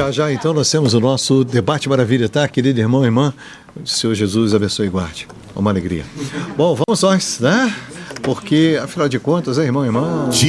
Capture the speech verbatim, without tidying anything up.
Já, já, então, nós temos o nosso debate maravilha, tá? Querido irmão e irmã, o Senhor Jesus abençoe e guarde. Uma alegria. Bom, vamos nós, né? Porque, afinal de contas, é irmão e irmã...